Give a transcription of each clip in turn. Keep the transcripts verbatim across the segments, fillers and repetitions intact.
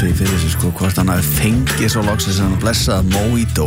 velti því fyrir sig sko hvort hann hafi fengið svo loksins að hann blessað Mojito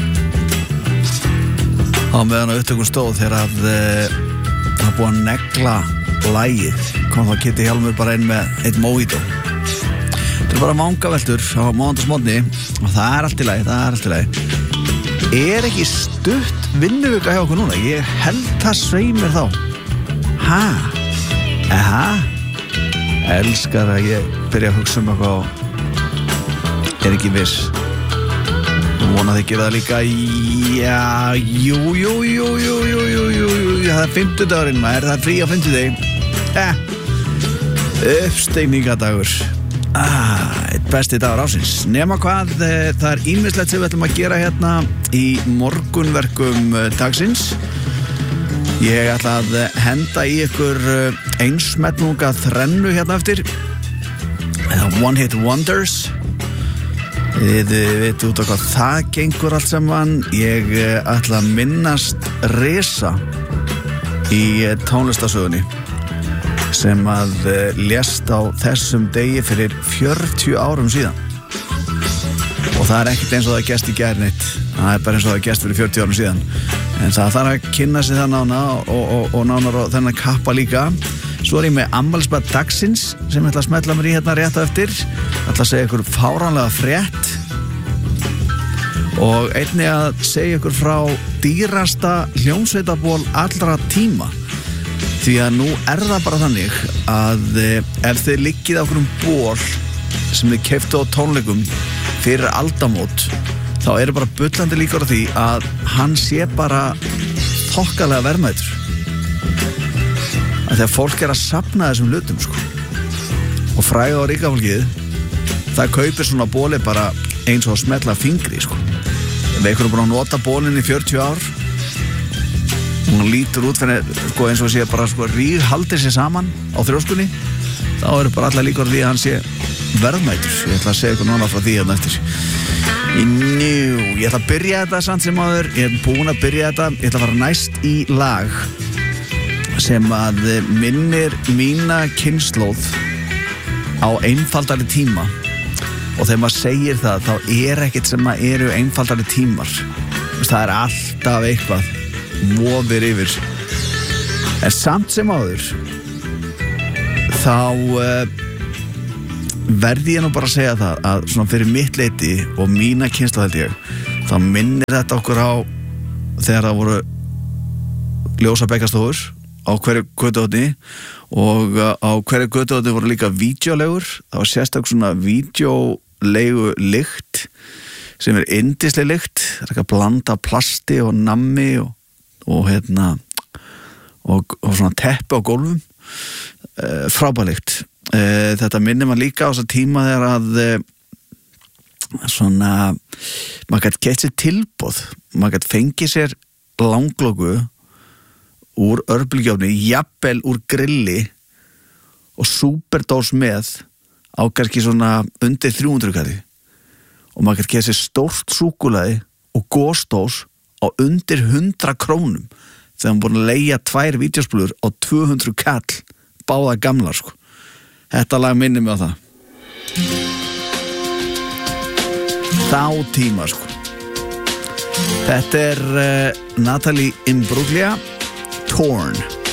á meðan á upptökum stóð þegar að hann búið að negla lagið kom þá Kitty Hjálmur bara inn með eitt Mojito. Þetta er bara vangaveltur á mánudagsmorgni og það er allt í lagi, það er allt í lagi. Er ekki stutt vinnuvika hjá okkur núna? Ég held það sveimir þá. Ha? Eha? Elskar að ég byrja að hugsa um eitthvað og er ekki viss. Ég vona þið gera það líka. Já, jú, jú, jú, jú, jú, jú, jú, jú, það er fimmtudagurinn maður, það er frí á fimmtudegi. Eh, uppstegningardagur. Ah, eitt besti dagur ásins. Nema hvað, það er ýmislegt sem við ætlum að gera hérna í morgunverkum dagsins. Ég ætla að henda í ykkur einsmetnunga þrennu hérna eftir. One Hit Wonders. Þið veitu út á hvað það gengur allt saman. Ég ætla að minnast Risa í tónlistasögunni sem að lést á þessum degi fyrir fjörutíu árum síðan. Og það er ekkert eins og það gest í gær neitt. Það er bara eins og það gest fyrir fjörutíu árum síðan. En það þarf að kynna sig það nána og, og, og nánar og þennan kappa líka. Svo er ég með afmælisbarn dagsins sem ég ætla að smetla mér í hérna rétt á eftir. Ég ætla að segja ykkur fáránlega frétt og einnig að segja ykkur frá dýrasta hljómsveitaból allra tíma. Því að nú er það bara þannig að ef þið liggið á okkur um ból sem þið keyptu á tónleikum fyrir aldamót, þá eru bara bullandi líkur á því að hann sé bara þokkalega verðmætur. Þegar fólk er að safna þessum hlutum sko. Og fræga og ríka fólkið það kaupir svona bóli bara eins og að smetla fingri sko. Ef einhver er búin að nota bólinn í fjörutíu ár og hann lítur út fyrir sko, eins og sé bara sko, ríg haldir sér saman á þrjóskunni, þá eru bara allar líkur því að hann sé verðmætur. Ég ætla að segja ykkur nána frá því hérna eftir. Njú, ég ætla að byrja þetta samt sem áður. Ég er búin að byrja þetta. Ég ætla að fara næst í lag sem að minnir mína kynslóð á einfaldari tíma. Og þegar maður segir það, þá er ekkert sem að eru einfaldari tímar. Það er alltaf eitthvað vofir yfir. En samt sem áður þá uh, verði ég nú bara að segja það að svona fyrir mitt leyti og mína kynslóð held ég, þá minnir þetta okkur á þegar það voru ljósabekkastofur á hverju götuhorni og á hverju götuhorni voru líka vídeólegur. Það var sérstaklega svona vídeólegu lykt sem er yndisleg lykt. Það er ekki að blanda plasti og nammi og, og hérna og, og svona teppi á gólfum. Uh, frábærlykt. Uh, þetta minnir maður líka á þess að tíma þegar að uh, svona maður gæti keypt sér tilboð, maður gæti fengið sér langlóku úr örbylgjuofni, jafnvel úr grilli og superdós með á kannski svona undir þrjú hundruð kalli og maður gæti keypt sér stórt súkkulaði og gósdós á undir hundrað krónum þegar maður búin að leigja tvær vídeóspólur á tvö hundruð kall, báða gamlar sko. Þetta lag minnir mig á það. Þá tíma sko. Þetta er uh, Natalie Imbruglia, Torn.